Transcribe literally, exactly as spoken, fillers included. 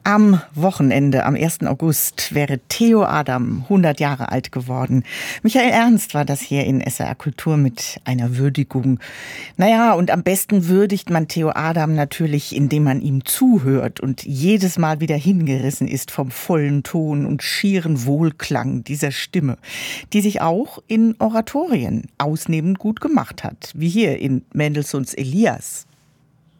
Am Wochenende, am ersten August, wäre Theo Adam hundert Jahre alt geworden. Michael Ernst war das hier in S R Kultur mit einer Würdigung. Naja, und am besten würdigt man Theo Adam natürlich, indem man ihm zuhört und jedes Mal wieder hingerissen ist vom vollen Ton und schieren Wohlklang dieser Stimme, die sich auch in Oratorien ausnehmend gut gemacht hat, wie hier in Mendelssohns Elias.